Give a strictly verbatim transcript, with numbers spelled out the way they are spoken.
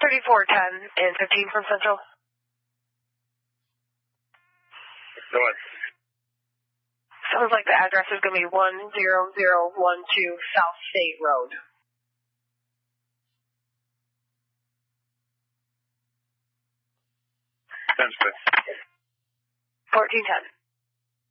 thirty-four ten and fifteen from Central. North. Sounds like the address is going to be one zero zero one two South State Road. Sounds good. fourteen ten.